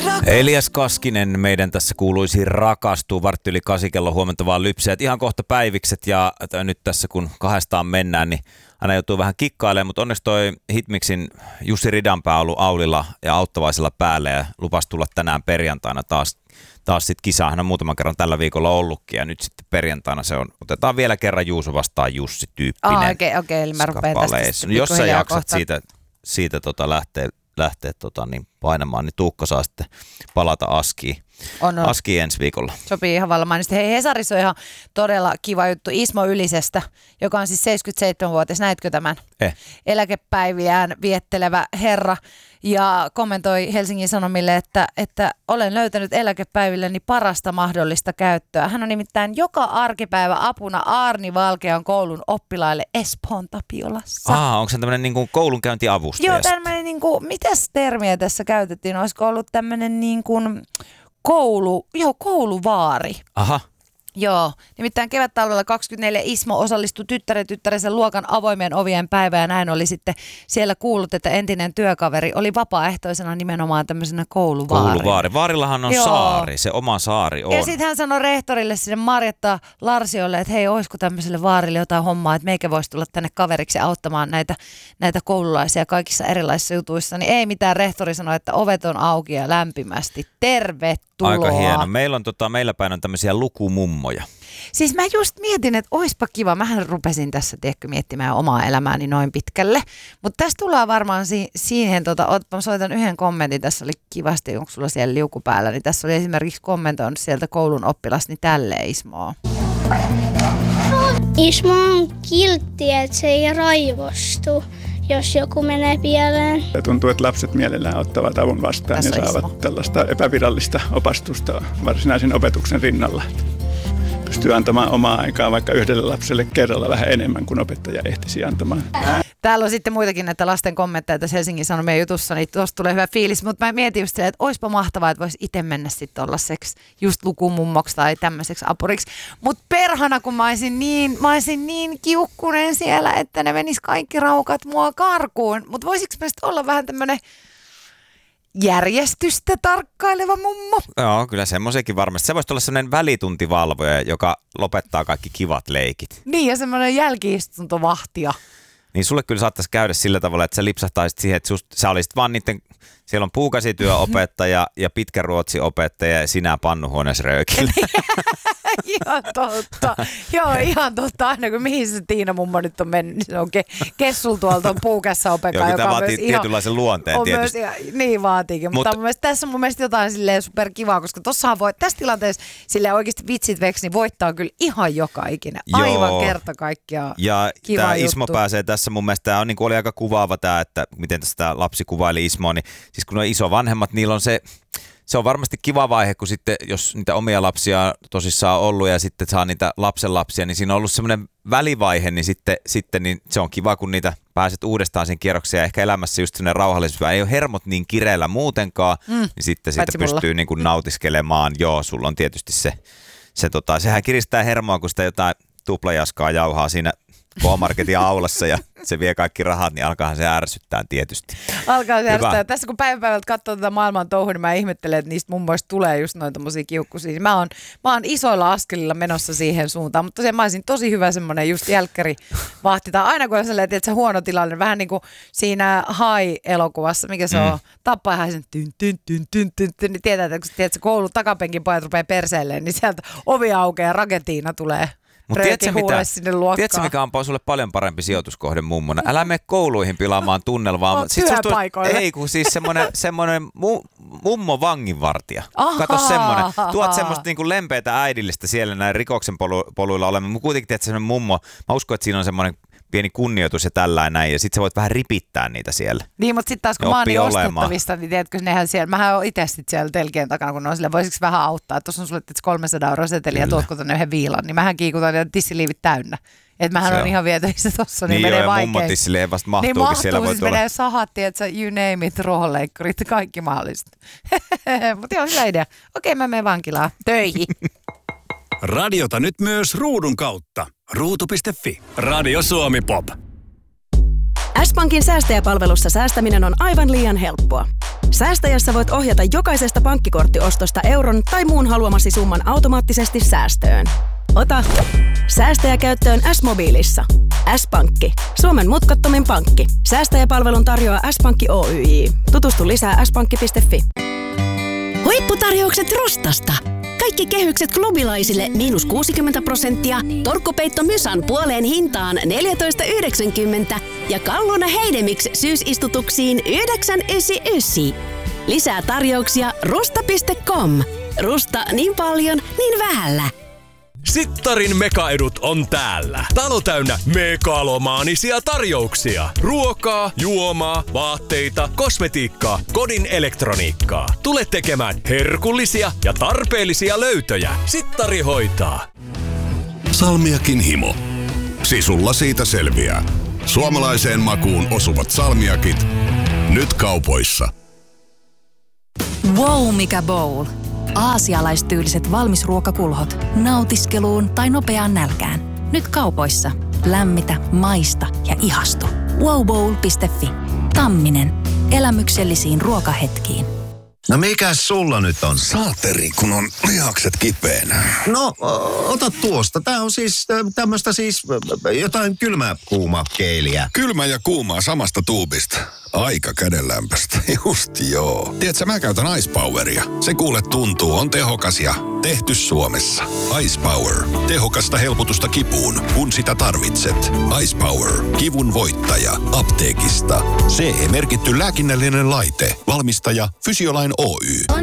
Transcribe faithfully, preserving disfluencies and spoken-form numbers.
Elias Kaskinen meidän tässä kuuluisi rakastuu. Vartti yli kasi kello huomenta vaan lypseet. Ihan kohta päivikset ja nyt tässä kun kahdestaan mennään, niin aina joutuu vähän kikkailemaan, mutta onneksi toi Hitmixin Jussi Ridanpää on ollut Aulilla ja Auttavaisella päälle ja lupasi tulla tänään perjantaina taas, taas sitten kisaan. Hän on muutaman kerran tällä viikolla ollutkin ja nyt sitten perjantaina se on, otetaan vielä kerran Juuso vastaan Jussi tyyppinen. Ah, okei, okay, okei, okay, eli mä rupean tästä. Jos sä jaksat kohta siitä, siitä tota lähteä, lähteä tota niin painamaan, niin Tuukka saa sitten palata Askiin. On, on. Askiin ensi viikolla. Sopii ihan vallan mainisesti. Hei, Hesarissa on ihan todella kiva juttu Ismo Ylisestä, joka on siis seitsemänkymmentäseitsemänvuotias. Näitkö tämän? Eh. Eläkepäiviään viettelevä herra. Ja kommentoi Helsingin Sanomille, että, että olen löytänyt eläkepäivilleni parasta mahdollista käyttöä. Hän on nimittäin joka arkipäivä apuna Aarni Valkean koulun oppilaille Espoon Tapiolassa. Ah, onko se tämmöinen niin kuin koulunkäyntiavustaja? Joo, tämmöinen, niin kuin, mitäs termiä tässä käytettiin? Olisiko ollut tämmöinen niin kuin koulu, joo, kouluvaari. Aha. Joo, nimittäin kevättalvella kaksikymmentäneljä Ismo osallistui tyttären tyttärensä luokan avoimien ovien päivään ja näin oli sitten siellä kuullut, että entinen työkaveri oli vapaaehtoisena nimenomaan tämmöisenä kouluvaarina. Kouluvaari. Vaarillahan on Joo. saari, se oma saari on. Ja sitten hän sanoi rehtorille sinne Marjatta Larsiolle, että hei, olisiko tämmöiselle vaarille jotain hommaa, että meikä voisi tulla tänne kaveriksi auttamaan näitä, näitä koululaisia kaikissa erilaisissa jutuissa. Niin ei mitään, rehtori sanoi, että ovet on auki ja lämpimästi. Tervetuloa. Aika hieno. Meillä on tota, meillä päin on tämmöisiä lukumummoja. Siis mä just mietin, että oispa kiva. Mähän rupesin tässä, tiedätkö, miettimään omaa elämääni noin pitkälle. Mutta tässä tullaan varmaan si- siihen, tota, mä soitan yhden kommentin, tässä oli kivasti, onko sulla siellä liuku päällä, niin tässä oli esimerkiksi kommentoinut sieltä koulun oppilas, niin tälleen Ismoa. Ismo on kiltti, että se ei raivostu, jos joku menee pieleen. Tuntuu, että lapset mielellään ottavat avun vastaan Tässä ja saavat Ismo. tällaista epävirallista opastusta varsinaisen opetuksen rinnalla. Pystyy antamaan omaa aikaa vaikka yhdelle lapselle kerralla vähän enemmän kuin opettaja ehtisi antamaan. Täällä on sitten muitakin näitä lasten kommentteja tässä Helsingin Sanomien jutussa, niin tuosta tulee hyvä fiilis, mutta mä mietin just silleen, että oispa mahtavaa, että voisi itse mennä sitten tollaiseksi just lukumummoksi tai tämmöiseksi apuriksi. Mutta perhana, kun mä olisin niin, mä olisin niin kiukkunen siellä, että ne menis kaikki raukat mua karkuun. Mutta voisiko mä sitten olla vähän tämmönen järjestystä tarkkaileva mummo? Joo, kyllä semmoisenkin varmasti. Se voisi olla semmoinen välituntivalvoja, joka lopettaa kaikki kivat leikit. Niin, ja semmoinen jälki-istuntovahtia. Niin sulle kyllä saattaisi käydä sillä tavalla, että sä lipsahtaisit siihen, että susta, sä olisit vaan niiden, siellä on puukäsityöopettaja ja pitkäruotsiopettaja ja sinä pannuhuoneessa röökillä. Ihan totta. Joo, ihan totta. Aina kun mihin se Tiina mummo nyt on mennyt, niin se on ke- kessul tuolta on puukässä opettaja. Joo, tämä vaatii tietynlaisen ihan, luonteen tietysti. Ihan, niin vaatiikin, mutta, mutta mielestä, tässä on mun mielestä jotain silleen superkivaa, koska tossahan voi, tässä tilanteessa silleen oikeasti vitsit veksi, niin voittaa kyllä ihan joka ikinen. Aivan Joo. kerta kaikkiaan ja kiva tämä juttu. Ismo pääsee tässä mun mielestä, tämä on, niin kuin oli aika kuvaava tämä, että miten tässä tämä lapsi kuvaili Ismoa, niin siis kun on isovanhemmat, niillä on se, se on varmasti kiva vaihe, kun sitten, jos niitä omia lapsia tosissaan on ollut ja sitten saa niitä lapsenlapsia, niin siinä on ollut semmoinen välivaihe, niin sitten, sitten niin se on kiva, kun niitä pääset uudestaan sen kierrokseen ja ehkä elämässä just semmoinen rauhallisuus, ei ole hermot niin kireellä muutenkaan, mm. niin sitten sitä pystyy niin kuin nautiskelemaan. Joo, sulla on tietysti se, se tota, sehän kiristää hermoa, kun sitä jotain tuplajaskaa jauhaa siinä K-marketin aulassa ja se vie kaikki rahat, niin alkaahan se ärsyttää tietysti. Alkaa se ärsyttää. Tässä kun päivän päivältä katsoo tätä maailman touhua, niin mä ihmettelen, että niistä mummoista tulee just noin tommosia kiukkusia. Mä oon, mä oon isoilla askelilla menossa siihen suuntaan, mutta tosiaan mä olisin tosi hyvä semmonen just jälkkäri vahti. Tai aina kun on sellainen, että se huono tilanne, vähän niin kuin siinä Hai-elokuvassa, mikä se mm. on, Tappaihaisen tyn tyn tyn tyn tyn tyn, niin tietää, että kun tiedät, se koulun takapenkin pojat rupeaa perseelleen, niin sieltä ovi aukeaa ja raketiina tulee. Mutta tiedätkö, tiedätkö, mikä on sulle paljon parempi sijoituskohde mummona? Älä mene kouluihin pilaamaan tunnelmaa. Siis työpaikoille. Ei, kun siis semmoinen, semmoinen mu, mummo vanginvartija. Aha. Kato semmoinen. Tuot semmoista niinku lempeätä äidillistä siellä näin rikoksen polu, poluilla olemme. Mutta kuitenkin tiedät semmoinen mummo. Mä uskon, että siinä on semmoinen pieni kunnioitus ja tällainen näin, ja sit sä voit vähän ripittää niitä siellä. Niin, mutta sitten taas kun mä oon niin ostettavista, niin tiedätkö, nehän siellä, mähän oon itse sit siellä telkien takana, kun ne on silleen, voisiko vähän auttaa, tuossa on sulle kolmesataa euroa seteliä ja tuotko tänne yhden viilan, niin mähän kiikutan ja tissiliivit täynnä. Että mähän on, on ihan vietävissä tossa, niin, niin menee vaikein. Niin joo, ja mummo tissiliivit vasta mahtuukin, niin mahtuu, siellä voi siis tulla. Menee sahat, tietsä, you name it, ruohonleikkurit, kaikki mahdollista. Mutta joo, hyvä idea. Okei, mä menen vankilaan töihin. Radiota nyt myös ruudun kautta. ruutu piste fi. Radio Suomi Pop. S-Pankin säästäjäpalvelussa säästäminen on aivan liian helppoa. Säästäjässä voit ohjata jokaisesta pankkikorttiostosta euron tai muun haluamasi summan automaattisesti säästöön. Ota säästäjä käyttöön S-mobiilissa. S-pankki. Suomen mutkattomin pankki. Säästäjäpalvelun tarjoaa S-pankki Oyj. Tutustu lisää s pankki piste fi. Huipputarjoukset Rustasta. Kaikki kehykset klubilaisille miinus kuusikymmentä prosenttia, torkkupeitto Mysan puoleen hintaan neljätoista yhdeksänkymmentä ja Kalluna Heidemix syysistutuksiin yhdeksän yhdeksänkymmentäyhdeksän. Lisää tarjouksia rusta piste com. Rusta niin paljon, niin vähällä. Sittarin mekaedut on täällä. Talo täynnä megalomaanisia tarjouksia. Ruokaa, juomaa, vaatteita, kosmetiikkaa, kodin elektroniikkaa. Tule tekemään herkullisia ja tarpeellisia löytöjä. Sittari hoitaa. Salmiakin himo. Sisulla siitä selviää. Suomalaiseen makuun osuvat salmiakit. Nyt kaupoissa. Wow, mikä bowl! Aasialaistyyliset valmisruokakulhot. Nautiskeluun tai nopeaan nälkään. Nyt kaupoissa. Lämmitä, maista ja ihastu. wow bowl piste fi. Tamminen. Elämyksellisiin ruokahetkiin. No mikäs sulla nyt on? Saateri, kun on lihakset kipeänä. No, ota tuosta. Tää on siis tämmöstä siis jotain kylmää kuuma keiliä. Kylmä ja kuumaa samasta tuubista. Aika kädenlämpöstä. Just joo. Tiedätkö, mä käytän Ice Poweria. Se kuule tuntuu, on tehokas ja tehty Suomessa. Ice Power. Tehokasta helpotusta kipuun, kun sitä tarvitset. Ice Power. Kivun voittaja. Apteekista. C E-merkitty lääkinnällinen laite. Valmistaja Fysiolain Oy.